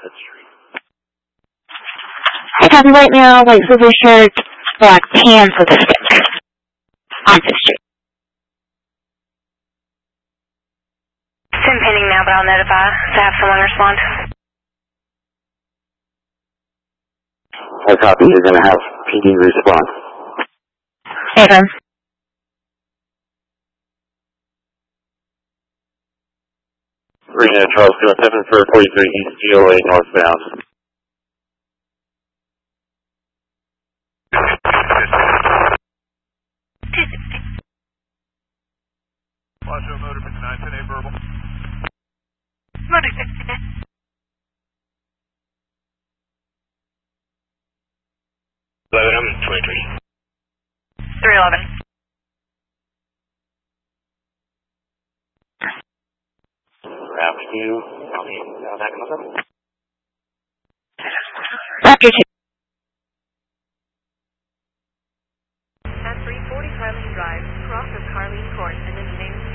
I copy right now, white silver shirt, black pants with a stick. On 5th Street. Sim pending now, but I'll notify to have someone respond. I copy. You're going to have PD respond. Affirm. Arena Charles 217 for 43 East GOA northbound. Washoe Motor 5910 verbal. Motor 11, I'm 23. 311. Raptor 2, that comes up. Raptor 2. At 340 Carlene Drive, cross of Carlene Court, and then change